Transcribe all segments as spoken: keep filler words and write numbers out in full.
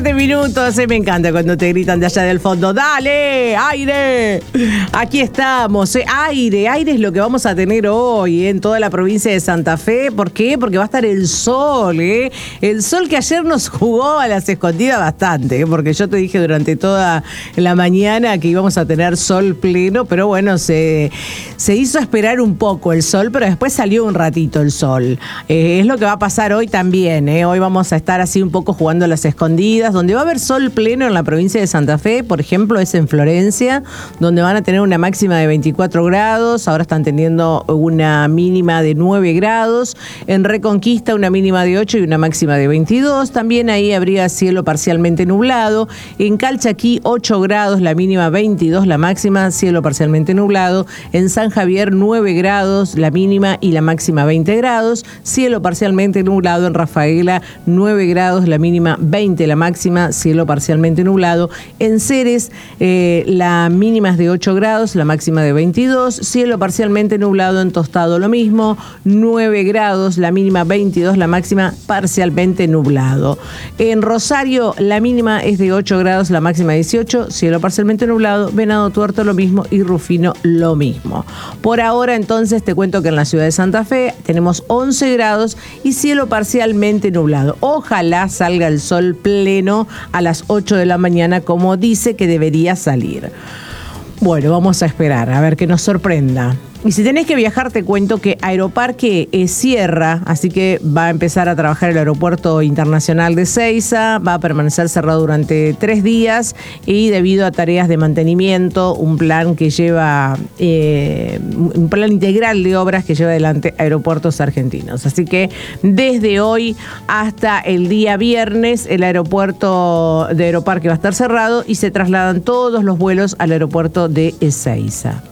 diecisiete minutos, eh, me encanta cuando te gritan de allá del fondo, ¡dale, aire! Aquí estamos, eh, aire, aire es lo que vamos a tener hoy eh, en toda la provincia de Santa Fe. ¿Por qué? Porque va a estar el sol, ¿eh? El sol que ayer nos jugó a las escondidas bastante, ¿eh? Porque yo te dije durante toda la mañana que íbamos a tener sol pleno, pero bueno, se, se hizo esperar un poco el sol, pero después salió un ratito el sol. Eh, es lo que va a pasar hoy también, ¿eh? Hoy vamos a estar así un poco jugando a las escondidas, donde va a haber sol pleno en la provincia de Santa Fe, por ejemplo, es en Florencia, donde van a tener una máxima de veinticuatro grados, ahora están teniendo una mínima de nueve grados, en Reconquista una mínima de ocho y una máxima de veintidós, también ahí habría cielo parcialmente nublado, en Calchaquí ocho grados, la mínima veintidós, la máxima, cielo parcialmente nublado, en San Javier nueve grados, la mínima y la máxima veinte grados, cielo parcialmente nublado, en Rafaela nueve grados, la mínima veinte, la máxima, cielo parcialmente nublado, en Ceres eh, la mínima es de ocho grados, la máxima de veintidós, cielo parcialmente nublado, en Tostado lo mismo, nueve grados, la mínima veintidós, la máxima parcialmente nublado. En Rosario la mínima es de ocho grados, la máxima dieciocho, cielo parcialmente nublado, Venado Tuerto lo mismo y Rufino lo mismo. Por ahora entonces te cuento que en la ciudad de Santa Fe tenemos once grados y cielo parcialmente nublado. Ojalá salga el sol pleno a las ocho de la mañana como dice que debería salir. Bueno, vamos a esperar a ver que nos sorprenda. Y si tenés que viajar, te cuento que Aeroparque eh, cierra, así que va a empezar a trabajar el Aeropuerto Internacional de Seiza, va a permanecer cerrado durante tres días y debido a tareas de mantenimiento, un plan que lleva, eh, un plan integral de obras que lleva adelante Aeropuertos Argentinos. Así que desde hoy hasta el día viernes, el aeropuerto de Aeroparque va a estar cerrado y se trasladan todos los vuelos al aeropuerto de Ezeiza.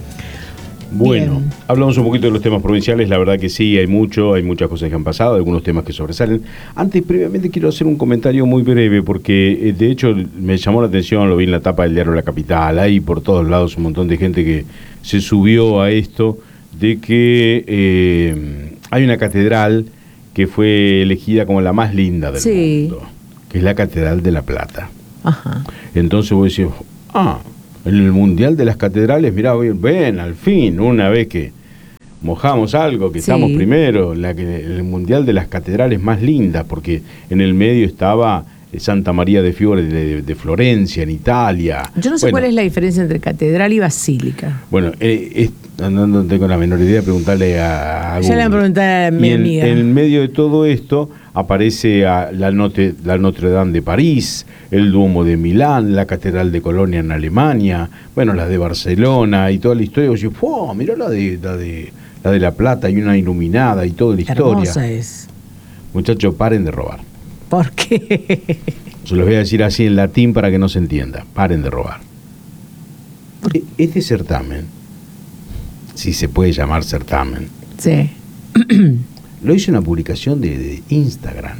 Bueno, Bien. Hablamos un poquito de los temas provinciales, la verdad que sí, hay mucho, hay muchas cosas que han pasado, algunos temas que sobresalen. Antes, previamente, quiero hacer un comentario muy breve, porque eh, de hecho me llamó la atención, lo vi en la tapa del diario La Capital, hay por todos lados un montón de gente que se subió a esto, de que eh, hay una catedral que fue elegida como la más linda del sí. mundo, que es la Catedral de La Plata. Ajá. Entonces vos decís, ah... en el Mundial de las Catedrales, mirá, ven, al fin, una vez que mojamos algo, que sí. estamos primero, la que, el Mundial de las Catedrales más lindas, porque en el medio estaba Santa María de Fiore de, de, de Florencia, en Italia. Yo no sé bueno, cuál es la diferencia entre catedral y basílica. Bueno, eh, es, no, no tengo la menor idea, preguntarle a, a Ya le voy a preguntar a mi y en, amiga. en medio de todo esto aparece a la, Notre, la Notre Dame de París, el Duomo de Milán, la Catedral de Colonia en Alemania, bueno, las de Barcelona y toda la historia. Oye, ¡oh, mirá la de, la de la de La Plata, y una iluminada y toda la historia. Hermosa es. Muchachos, paren de robar. ¿Por qué? Se los voy a decir así en latín para que no se entienda. Paren de robar. E- Este certamen, si se puede llamar certamen, Sí. lo hizo una publicación de, de Instagram,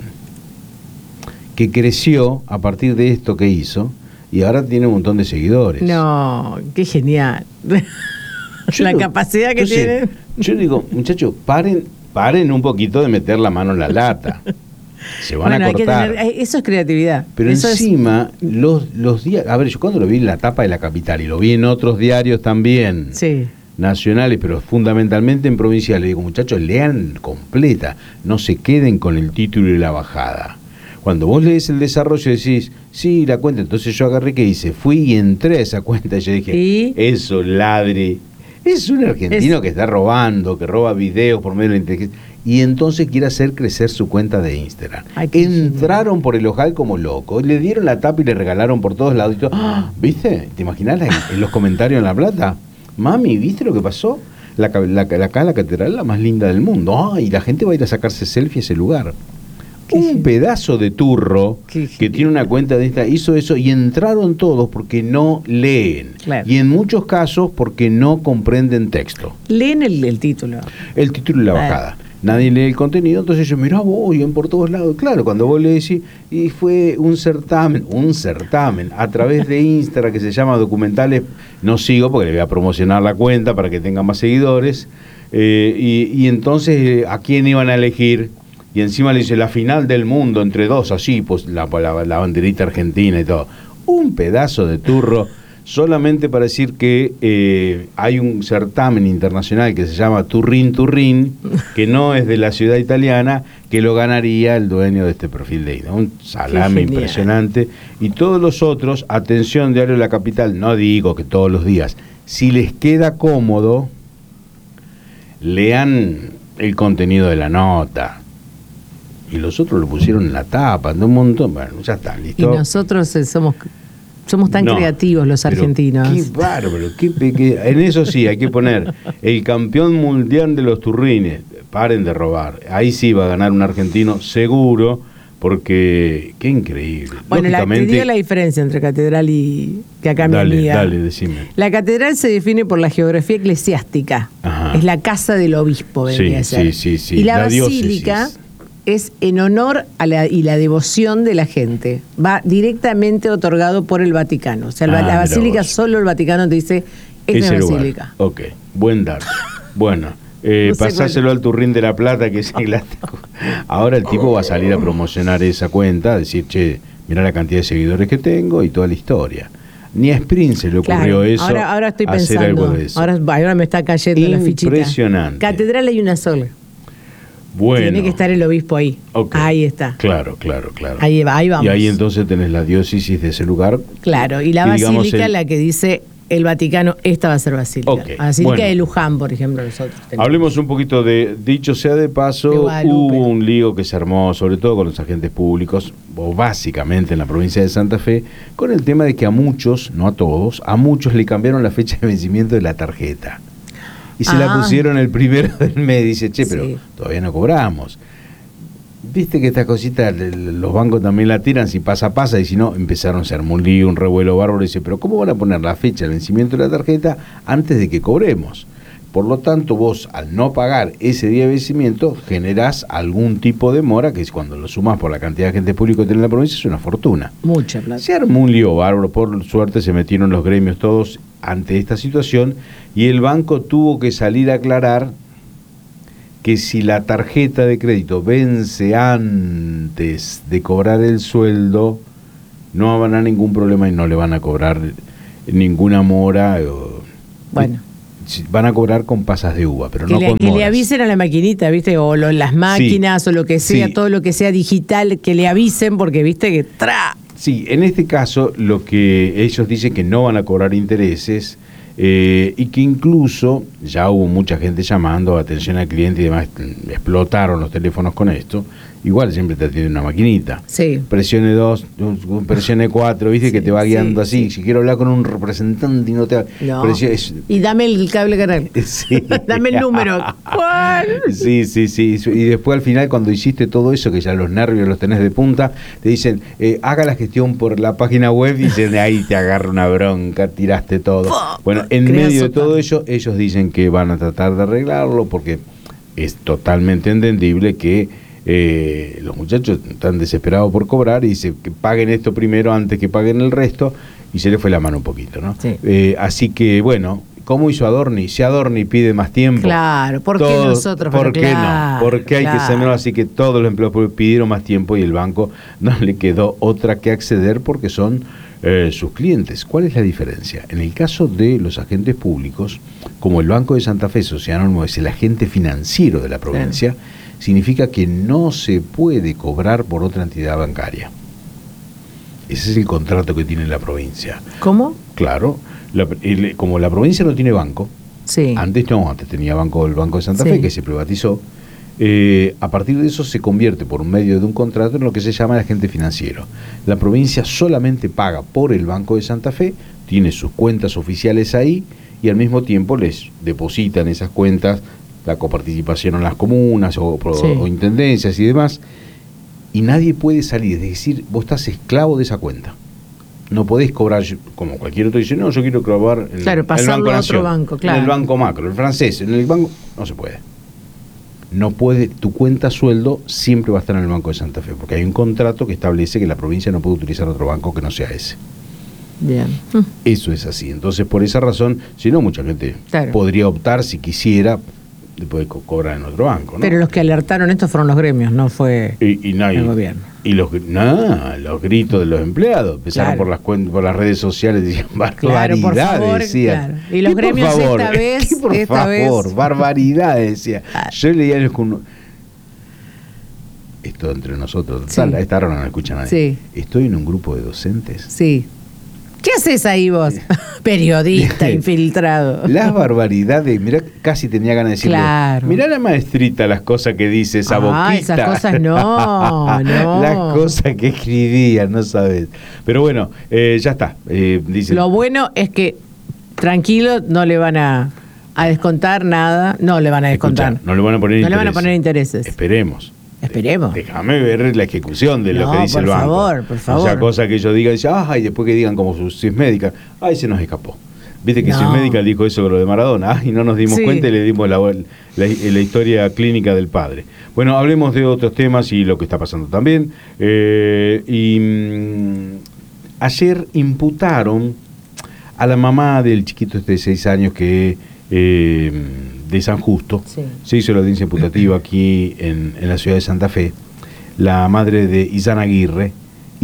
que creció a partir de esto que hizo, y ahora tiene un montón de seguidores. No, qué genial. Yo la no- capacidad que entonces, tienen. Yo digo, muchachos, paren, paren un poquito de meter la mano en la lata. Se van Bueno, a hay que cortar. tener- eso es creatividad. Pero eso encima, los, los días... A ver, yo cuando lo vi en la tapa de La Capital, y lo vi en otros diarios también, es, sí. nacionales, pero fundamentalmente en provinciales, digo, muchachos, lean completa, no se queden con el título y la bajada. Cuando vos lees el desarrollo decís, sí, la cuenta, entonces yo agarré, ¿qué hice? Fui y entré a esa cuenta y yo dije, ¿Y? eso, ladre, es un argentino Es- que está robando, que roba videos por medio de la inteligencia, y entonces quiere hacer crecer su cuenta de Instagram. Ay, qué Entraron por el ojal como locos, le dieron la tapa y le regalaron por todos lados y todo. ¡Ah! ¿Viste? ¿Te imaginas en, en los comentarios en La Plata? Mami, ¿viste lo que pasó? La, la, la, acá la catedral es la más linda del mundo. ¡Ay! Y la gente va a ir a sacarse selfie a ese lugar. Qué Un genial. pedazo de turro Qué que tiene una cuenta de esta hizo eso y entraron todos porque no leen. Claro. Y en muchos casos porque no comprenden texto. Leen el, el título. El título y la Ah. bajada. Nadie lee el contenido, entonces yo, mirá vos, y por todos lados. Claro, cuando vos le decís, y fue un certamen, un certamen, a través de Instagram que se llama Documentales, no sigo porque le voy a promocionar la cuenta para que tenga más seguidores, eh, y, y entonces, ¿a quién iban a elegir? y encima le dice la final del mundo entre dos, así, pues la, la, la banderita argentina y todo. Un pedazo de turro, solamente para decir que eh, hay un certamen internacional que se llama Turrín Turrín, que no es de la ciudad italiana, que lo ganaría el dueño de este perfil de Ida. Un salame impresionante. Y todos los otros, atención, Diario de la Capital, no digo que todos los días, si les queda cómodo, lean el contenido de la nota. Y los otros lo pusieron en la tapa, de un montón. Bueno, ya está, listo. Y nosotros eh, somos somos tan no, creativos los argentinos. Qué bárbaro. Qué, qué, en eso sí, hay que poner el campeón mundial de los turrines. Paren de robar. Ahí sí va a ganar un argentino seguro, porque qué increíble. Bueno, la, te digo la diferencia entre catedral y que acá mi dale, amiga. Dale, decime. La catedral se define por la geografía eclesiástica. Ajá. Es la casa del obispo, vendría sí, a ser. Sí, sí, sí. Y la, la basílica diócesis. Es en honor a la, y la devoción de la gente. Va directamente otorgado por el Vaticano. O sea, ah, la basílica solo el Vaticano te dice, es la basílica. Ok, buen dato. Bueno, eh, no pasáselo al Turrín de la Plata, que es clásico. Ahora el tipo va a salir a promocionar esa cuenta, decir, che, mirá la cantidad de seguidores que tengo y toda la historia. Ni a Sprint se le ocurrió claro, eso. Ahora, ahora estoy hacer pensando, algo de eso. Ahora, ahora me está cayendo la fichita. Impresionante. Catedral hay una sola. Bueno. Tiene que estar el obispo ahí. Okay. Ahí está. Claro, claro, claro. Ahí va, ahí vamos. Y ahí entonces tenés la diócesis de ese lugar. Claro, y la y basílica el... la que dice el Vaticano, esta va a ser basílica. Okay. Basílica bueno. de Luján, por ejemplo, nosotros tenemos. Hablemos un poquito de, dicho sea de paso, de hubo un lío que se armó, sobre todo con los agentes públicos, o básicamente en la provincia de Santa Fe, con el tema de que a muchos, no a todos, a muchos le cambiaron la fecha de vencimiento de la tarjeta. Y se ah. la pusieron el primero del mes. Dice, che, pero sí. todavía no cobramos. Viste que estas cositas los bancos también la tiran, si pasa, pasa, y si no, empezaron a hacer un lío, un revuelo bárbaro. Y dice, pero ¿cómo van a poner la fecha de vencimiento de la tarjeta antes de que cobremos? Por lo tanto, vos, al no pagar ese día de vencimiento, generás algún tipo de mora, que es cuando lo sumás por la cantidad de agentes públicos que tiene en la provincia, es una fortuna. Mucha plata. Se armó un lío bárbaro, por suerte se metieron los gremios todos ante esta situación, y el banco tuvo que salir a aclarar que si la tarjeta de crédito vence antes de cobrar el sueldo, no habrá ningún problema y no le van a cobrar ninguna mora. Bueno. Van a cobrar con pasas de uva, pero que no le, con que moras. le avisen a la maquinita, ¿viste? O lo, las máquinas, sí, o lo que sea, sí. todo lo que sea digital, que le avisen, porque, ¿viste? Que tra. Sí, en este caso, lo que ellos dicen que no van a cobrar intereses, eh, y que incluso ya hubo mucha gente llamando, atención al cliente y demás, explotaron los teléfonos con esto. Igual siempre te atiende una maquinita. Sí. Presione dos, presione cuatro, viste, sí, que te va guiando sí, así. Sí. Si quiero hablar con un representante y no te... No. Es... Y dame el cable canal. Sí. Dame el número. ¿Cuál? Sí, sí, sí. Y después al final, cuando hiciste todo eso, que ya los nervios los tenés de punta, te dicen, eh, haga la gestión por la página web, y dicen, ahí te agarra una bronca, tiraste todo. Bueno, en medio de todo ello, ellos dicen que van a tratar de arreglarlo, porque es totalmente entendible que Eh, los muchachos están desesperados por cobrar y dicen que paguen esto primero antes que paguen el resto, y se le fue la mano un poquito, ¿no? Sí. Eh, así que, bueno, ¿cómo hizo Adorni? Si Adorni pide más tiempo. Claro, ¿por qué todos, nosotros? ¿Por qué claro, no? Porque hay claro. que ser, así que todos los empleados pidieron más tiempo y el banco no le quedó otra que acceder porque son eh, sus clientes. ¿Cuál es la diferencia? En el caso de los agentes públicos, como el Banco de Santa Fe, Sociedad Anónima, es el agente financiero de la provincia, sí. significa que no se puede cobrar por otra entidad bancaria. Ese es el contrato que tiene la provincia. ¿Cómo? Claro, la, el, como la provincia no tiene banco, sí. antes no, antes tenía banco el Banco de Santa sí. Fe, que se privatizó, eh, a partir de eso se convierte por medio de un contrato en lo que se llama el agente financiero. La provincia solamente paga por el Banco de Santa Fe, tiene sus cuentas oficiales ahí, y al mismo tiempo les depositan esas cuentas la coparticipación en las comunas o, sí. o intendencias y demás, y nadie puede salir, es decir, vos estás esclavo de esa cuenta. No podés cobrar, como cualquier otro dice, no, yo quiero cobrar en claro, el Banco a otro banco, claro. en el Banco Macro, el francés, en el banco, no se puede. No puede, tu cuenta sueldo siempre va a estar en el Banco de Santa Fe, porque hay un contrato que establece que la provincia no puede utilizar otro banco que no sea ese. Bien. Eso es así. Entonces, por esa razón, si no, mucha gente claro. podría optar, si quisiera, después co- cobran en otro banco, ¿no? Pero los que alertaron esto fueron los gremios, no fue y, y, no, y- el gobierno. Y los, no, los gritos de los empleados empezaron Claro. por las cuen- por las redes sociales, decían Claro, por barbaridades, favor, decían. claro. Y los ¿Qué, por gremios favor? esta vez, ¿Qué, por esta favor, vez? barbaridades, decía. Claro. Yo leía los con esto entre nosotros, Sí. tal, a esta hora no me escucha nadie. Sí. Estoy en un grupo de docentes. Sí. ¿Qué haces ahí vos? Periodista infiltrado. Las barbaridades, mirá, casi tenía ganas de decirle, Claro. mirá la maestrita las cosas que dice esa Ah, boquita. esas cosas no, no. Las cosas que escribía, no sabes. Pero bueno, eh, ya está. Eh, dice, Lo bueno es que tranquilo, no le van a, a descontar nada, no le van a descontar. escucha, no le van a poner No le van a intereses. poner intereses. Esperemos. Esperemos. Déjame ver la ejecución de lo No, que dice por el banco. favor, por favor. O sea, cosa que ellos digan, ay, después que digan como si es médica, ay, se nos escapó. Viste que No. si es médica dijo eso con lo de Maradona, ay, no nos dimos Sí. cuenta y le dimos la, la, la historia clínica del padre. Bueno, hablemos de otros temas y lo que está pasando también. Eh, y mm, ayer imputaron a la mamá del chiquito este de seis años que eh, de San Justo. Sí. Se hizo la audiencia imputativa aquí en, en la ciudad de Santa Fe, la madre de Izan Aguirre,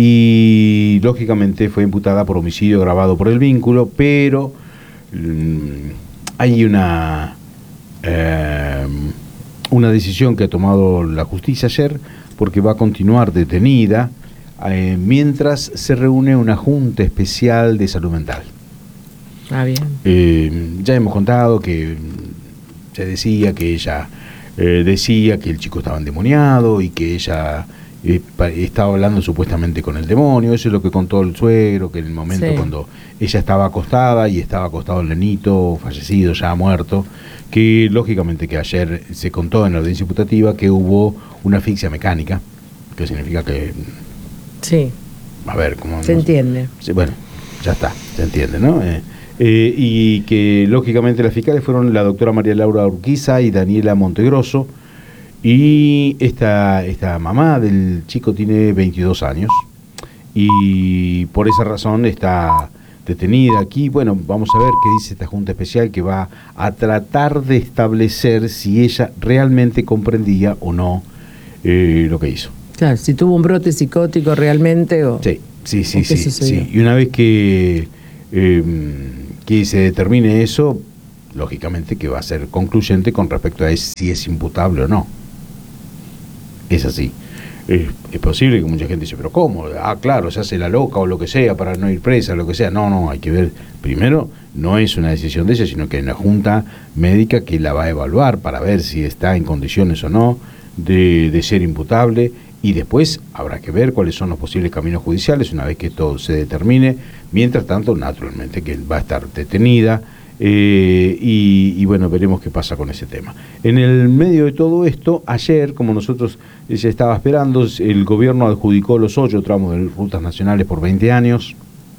y lógicamente fue imputada por homicidio agravado por el vínculo, pero mmm, hay una, eh, una decisión que ha tomado la justicia ayer, porque va a continuar detenida eh, mientras se reúne una junta especial de salud mental. Ah, bien. Eh, ya hemos contado que se decía que ella eh, decía que el chico estaba endemoniado y que ella eh, pa- estaba hablando supuestamente con el demonio. Eso es lo que contó el suegro, que en el momento Sí. cuando ella estaba acostada y estaba acostado el nenito, fallecido, ya muerto, que lógicamente que ayer se contó en la audiencia imputativa que hubo una asfixia mecánica, que significa que, Sí, a ver, ¿cómo? se no sé. entiende. Sí, bueno, ya está, se entiende, ¿no? Eh, eh, y que lógicamente las fiscales fueron la doctora María Laura Urquiza y Daniela Montegrosso, y esta, esta mamá del chico tiene veintidós años y por esa razón está detenida aquí. Bueno, vamos a ver qué dice esta junta especial que va a tratar de establecer si ella realmente comprendía o no eh, lo que hizo. Claro, si tuvo un brote psicótico realmente o... Sí, sí, sí, ¿O qué sí, sucedió? sí. Y una vez que, eh, que se determine eso, lógicamente que va a ser concluyente con respecto a si es imputable o no. Es así. Es, es posible que mucha gente dice, pero ¿cómo? Ah, claro, se hace la loca o lo que sea para no ir presa, lo que sea. No, no, hay que ver. Primero, no es una decisión de ella, sino que hay una junta médica que la va a evaluar para ver si está en condiciones o no de, de ser imputable. Y después habrá que ver cuáles son los posibles caminos judiciales una vez que todo se determine. Mientras tanto, naturalmente que va a estar detenida eh, y, y bueno, veremos qué pasa con ese tema. En el medio de todo esto, ayer, como nosotros se estaba esperando, el gobierno adjudicó los ocho tramos de rutas nacionales por veinte años.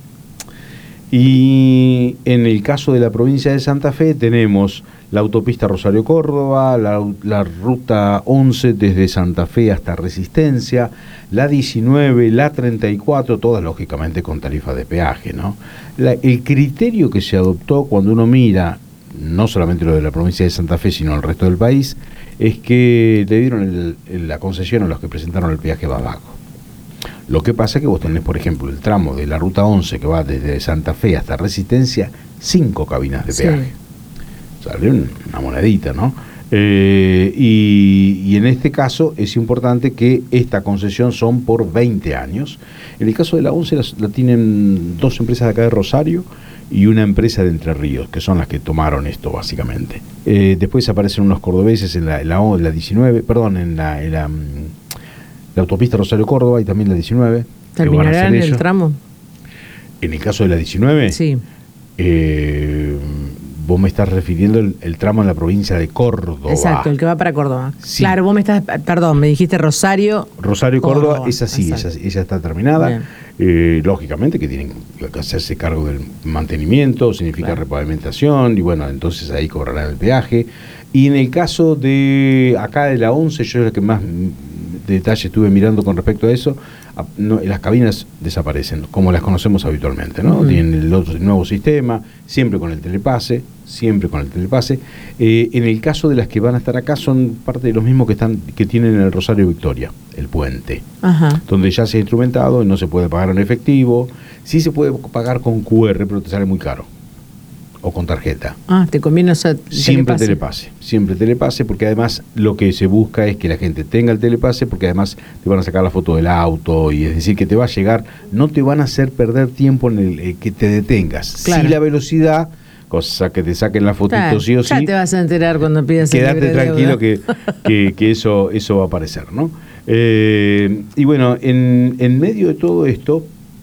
Y en el caso de la provincia de Santa Fe tenemos la autopista Rosario-Córdoba, la, la ruta once desde Santa Fe hasta Resistencia, la diecinueve, la treinta y cuatro, todas lógicamente con tarifa de peaje, ¿no? La, el criterio que se adoptó cuando uno mira, no solamente lo de la provincia de Santa Fe, sino el resto del país, es que le dieron el, el, la concesión a los que presentaron el peaje más bajo. Lo que pasa es que vos tenés, por ejemplo, el tramo de la ruta once que va desde Santa Fe hasta Resistencia, cinco cabinas de peaje. Sí. Sale una monedita, ¿no? Eh, y, y en este caso es importante que esta concesión son por veinte años. En el caso de la once la, la tienen dos empresas de acá de Rosario y una empresa de Entre Ríos, que son las que tomaron esto básicamente. Eh, después aparecen unos cordobeses en la, en la, en la diecinueve, perdón, en la... En la la autopista Rosario-Córdoba y también la diecinueve. ¿Terminará en el tramo? En el caso de la diecinueve, sí. eh, vos me estás refiriendo el, el tramo en la provincia de Córdoba. Exacto, el que va para Córdoba. Sí. Claro, vos me estás, perdón, me dijiste Rosario. Rosario-Córdoba, Córdoba, es así, ella, ella está terminada. Eh, lógicamente que tienen que hacerse cargo del mantenimiento, significa claro. repavimentación, y bueno, entonces ahí cobrarán el peaje. Y en el caso de acá de la once, yo es la que más detalle estuve mirando con respecto a eso, no, las cabinas desaparecen, como las conocemos habitualmente, ¿no? Uh-huh. Tienen el, otro, el nuevo sistema, siempre con el telepase, siempre con el telepase. Eh, en el caso de las que van a estar acá, son parte de los mismos que están que tienen en el Rosario Victoria, el puente, uh-huh. donde ya se ha instrumentado y no se puede pagar en efectivo. Sí se puede pagar con cu erre, pero te sale muy caro. O con tarjeta. Ah, te conviene usar siempre telepase, siempre telepase, porque además lo que se busca es que la gente tenga el telepase, porque además te van a sacar la foto del auto, y es decir, que te va a llegar, no te van a hacer perder tiempo en el eh, que te detengas. Claro. Sí, la velocidad, cosa que te saquen la fotito, claro, sí o sí. Ya te vas a enterar cuando pidas el quédate tranquilo que, que, que eso, eso va a aparecer, ¿no? Eh, y bueno, en, en medio de todo esto,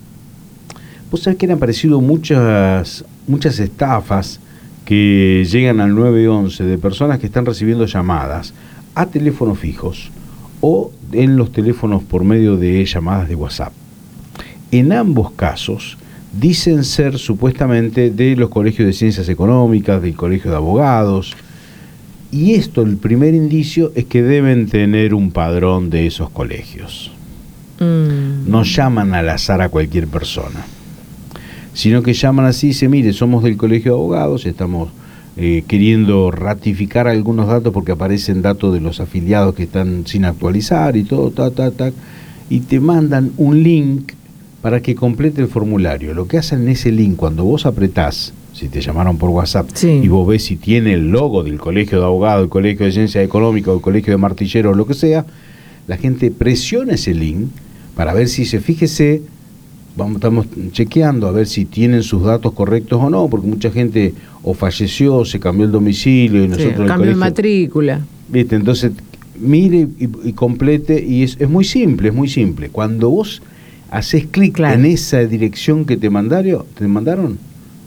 vos sabés que han aparecido muchas... muchas estafas que llegan al nueve once de personas que están recibiendo llamadas a teléfonos fijos o en los teléfonos por medio de llamadas de WhatsApp. En ambos casos dicen ser supuestamente de los colegios de ciencias económicas, del colegio de abogados, y esto, el primer indicio es que deben tener un padrón de esos colegios. Mm. No llaman al azar a cualquier persona, sino que llaman así y dicen, mire, somos del colegio de abogados, estamos eh, queriendo ratificar algunos datos porque aparecen datos de los afiliados que están sin actualizar y todo, ta, ta, ta, y te mandan un link para que complete el formulario. Lo que hacen en ese link, cuando vos apretás, si te llamaron por WhatsApp, sí, y vos ves si tiene el logo del colegio de abogados, el colegio de ciencias económicas, el colegio de martilleros, lo que sea, la gente presiona ese link para ver si se, fíjese, Vamos, estamos chequeando a ver si tienen sus datos correctos o no, porque mucha gente o falleció, o se cambió el domicilio y nosotros sí, el cambio de matrícula. ¿Viste? Entonces, mire y, y complete, y es, es muy simple, es muy simple. Cuando vos haces clic, claro, en esa dirección que te mandaron, te mandaron,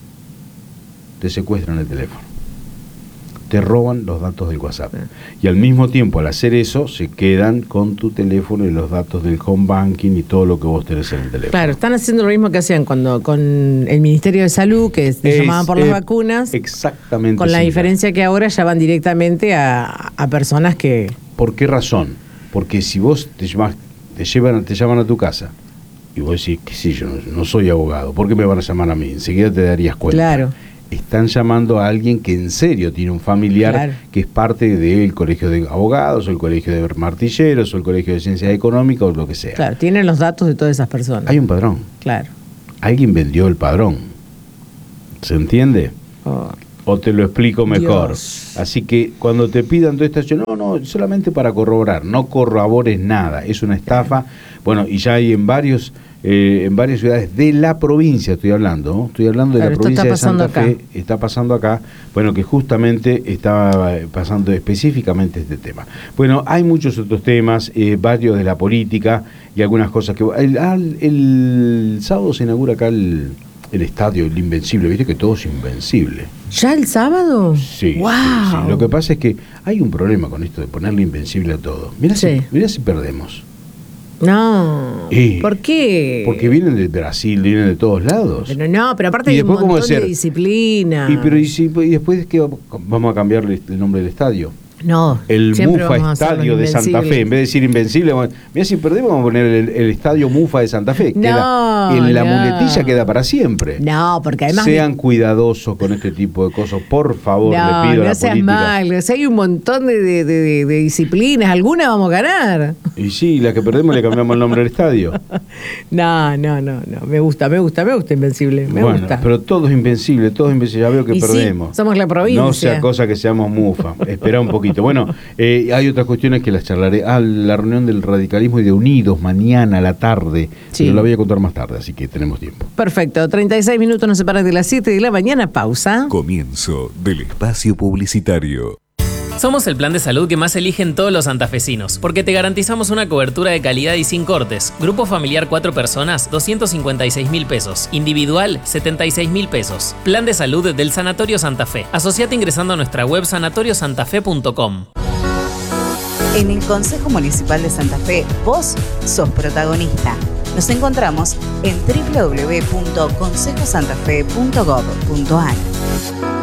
te secuestran el teléfono. Te roban los datos del WhatsApp. Y al mismo tiempo, al hacer eso, se quedan con tu teléfono y los datos del home banking y todo lo que vos tenés en el teléfono. Claro, están haciendo lo mismo que hacían cuando con el Ministerio de Salud, que se llamaban por las eh, vacunas. Exactamente. Con la similar. Diferencia que ahora ya van directamente a, a personas que... ¿Por qué razón? Porque si vos te, llamas, te, llevan, te llaman a tu casa y vos decís, que sí, yo no, no soy abogado, ¿por qué me van a llamar a mí? Enseguida te darías cuenta. Claro. Están llamando a alguien que en serio tiene un familiar, claro, que es parte del colegio de abogados, o el colegio de martilleros, o el colegio de ciencias económicas, o lo que sea. Claro, tienen los datos de todas esas personas. Hay un padrón. Claro. Alguien vendió el padrón. ¿Se entiende? Oh. O te lo explico mejor. Dios. Así que cuando te pidan tu estación, no, no, solamente para corroborar, no corrobores nada, es una estafa. Bueno, y ya hay en varios... Eh, en varias ciudades de la provincia, estoy hablando, ¿no? Estoy hablando de claro, la provincia de Santa Fe, acá. Está pasando acá, bueno, que justamente está pasando específicamente este tema. Bueno, hay muchos otros temas, eh, varios de la política y algunas cosas que... El, el, el sábado se inaugura acá el, el estadio, el Invencible, viste que todo es invencible. ¿Ya el sábado? Sí, wow. sí, sí. Lo que pasa es que hay un problema con esto de ponerle invencible a todo. Mirá, sí, si, mirá si perdemos. No, eh, ¿por qué? Porque vienen de Brasil, vienen de todos lados. Pero no, pero aparte hay un montón de disciplina. Y, pero, y, si, y después, ¿qué vamos a cambiarle el nombre del estadio? No, el Mufa Estadio de Santa Fe. En vez de decir Invencible, mira, si perdemos vamos a poner el, el Estadio Mufa de Santa Fe. No, queda, en la no. muletilla queda para siempre. No, porque además... Sean cuidadosos con este tipo de cosas, por favor, no, le pido no a la seas política. mal, o sea, hay un montón de, de, de, de disciplinas, alguna vamos a ganar. Y sí, la que perdemos le cambiamos el nombre del estadio. No, no, no, no, me gusta, me gusta, me gusta Invencible, me bueno, gusta. Pero todo es invencible, todo es invencible, ya veo que y perdemos. Sí, somos la provincia. No sea cosa que seamos Mufa, espera un poquito. Bueno, eh, hay otras cuestiones que las charlaré. Ah, la reunión del radicalismo y de Unidos mañana a la tarde. Sí. Pero la voy a contar más tarde, así que tenemos tiempo. Perfecto. treinta y seis minutos nos separan de las siete de la mañana. Pausa. Comienzo del espacio publicitario. Somos el plan de salud que más eligen todos los santafesinos, porque te garantizamos una cobertura de calidad y sin cortes. Grupo familiar cuatro personas, doscientos cincuenta y seis mil pesos. Individual, setenta y seis mil pesos. Plan de salud del Sanatorio Santa Fe. Asociate ingresando a nuestra web sanatorio santa fe punto com. En el Consejo Municipal de Santa Fe, vos sos protagonista. Nos encontramos en doble u doble u doble u punto consejo santa fe punto gov punto a r.